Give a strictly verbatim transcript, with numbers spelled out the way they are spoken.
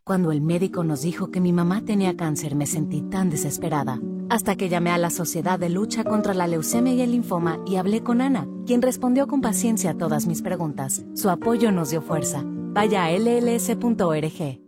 Cuando el médico nos dijo que mi mamá tenía cáncer, me sentí tan desesperada. Hasta que llamé a la Sociedad de Lucha contra la Leucemia y el Linfoma y hablé con Ana, quien respondió con paciencia a todas mis preguntas. Su apoyo nos dio fuerza. Vaya a L L S punto org.